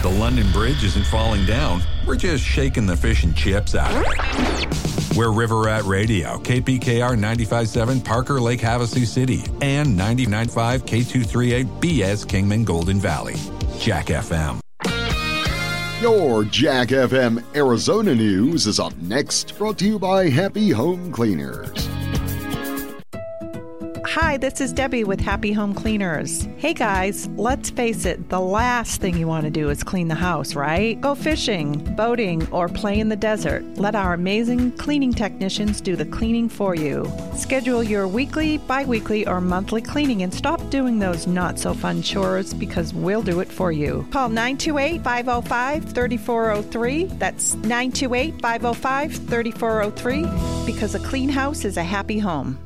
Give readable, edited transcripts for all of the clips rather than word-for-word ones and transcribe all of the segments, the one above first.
The London Bridge isn't falling down. We're just shaking the fish and chips out of it. We're River Rat Radio, KPKR 95.7 Parker Lake Havasu City, and 99.5 K238 BS Kingman Golden Valley. Jack FM. Your Jack FM Arizona News is up next, brought to you by Happy Home Cleaners. Hi, this is Debbie with Happy Home Cleaners. Hey guys, let's face it, the last thing you want to do is clean the house, right? Go fishing, boating, or play in the desert. Let our amazing cleaning technicians do the cleaning for you. Schedule your weekly, bi-weekly, or monthly cleaning and stop doing those not-so-fun chores because we'll do it for you. Call 928-505-3403. That's 928-505-3403 because a clean house is a happy home.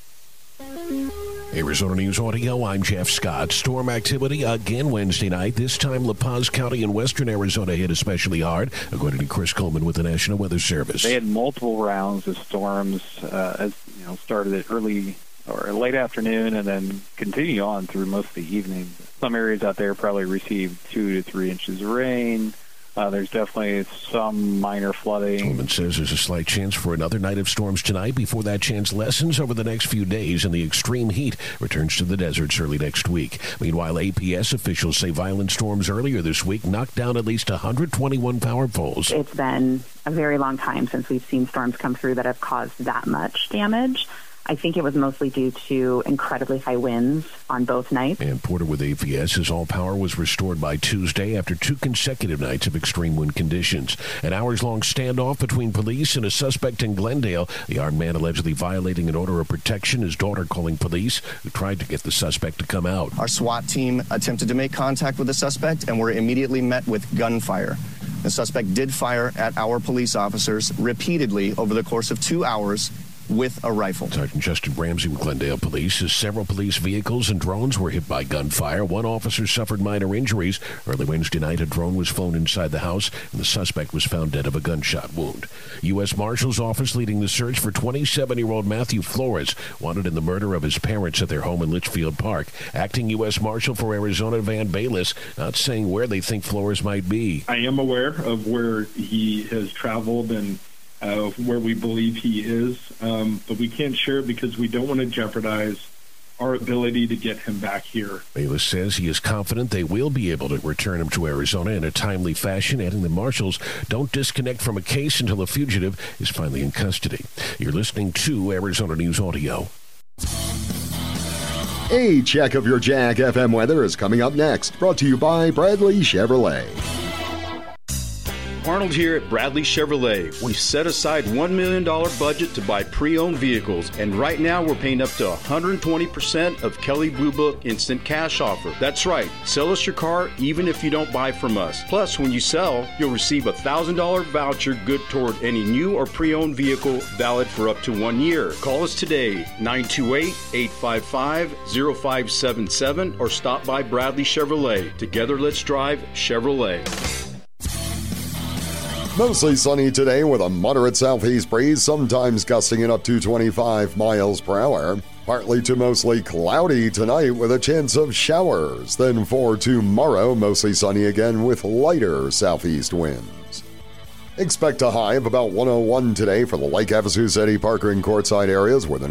Arizona News Audio, I'm Jeff Scott. Storm activity again Wednesday night. This time La Paz County in western Arizona hit especially hard, according to Chris Coleman with the National Weather Service. They had multiple rounds of storms, started at early or late afternoon and then continue on through most of the evening. Some areas out there probably received 2 to 3 inches of rain. There's definitely some minor flooding. Coleman says there's a slight chance for another night of storms tonight before that chance lessens over the next few days and the extreme heat returns to the deserts early next week. Meanwhile, APS officials say violent storms earlier this week knocked down at least 121 power poles. It's been a very long time since we've seen storms come through that have caused that much damage. I think it was mostly due to incredibly high winds on both nights. And Porter with APS says all power was restored by Tuesday after 2 consecutive nights of extreme wind conditions. An hours-long standoff between police and a suspect in Glendale. The armed man allegedly violating an order of protection. His daughter calling police, who tried to get the suspect to come out. Our SWAT team attempted to make contact with the suspect and were immediately met with gunfire. The suspect did fire at our police officers repeatedly over the course of 2 hours with a rifle. Sergeant Justin Ramsey with Glendale Police says several police vehicles and drones were hit by gunfire. One officer suffered minor injuries. Early Wednesday night, a drone was flown inside the house, and the suspect was found dead of a gunshot wound. U.S. Marshal's Office leading the search for 27-year-old Matthew Flores, wanted in the murder of his parents at their home in Litchfield Park. Acting U.S. Marshal for Arizona, Van Bayless, not saying where they think Flores might be. I am aware of where he has traveled and where we believe he is, but we can't share it because we don't want to jeopardize our ability to get him back here. Bayless says he is confident they will be able to return him to Arizona in a timely fashion, adding the marshals don't disconnect from a case until a fugitive is finally in custody. You're listening to Arizona News Audio. A check of your Jack FM weather is coming up next, brought to you by Bradley Chevrolet. Arnold here at Bradley Chevrolet. We've set aside $1 million budget to buy pre-owned vehicles, and right now we're paying up to 120% of Kelley Blue Book Instant Cash offer. That's right. Sell us your car even if you don't buy from us. Plus, when you sell, you'll receive a $1,000 voucher good toward any new or pre-owned vehicle valid for up to 1 year. Call us today, 928-855-0577, or stop by Bradley Chevrolet. Together, let's drive Chevrolet. Mostly sunny today with a moderate southeast breeze, sometimes gusting at up to 25 miles per hour. Partly to mostly cloudy tonight with a chance of showers. Then for tomorrow, mostly sunny again with lighter southeast winds. Expect a high of about 101 today for the Lake Havasu City, Parker, and Quartzsite areas with an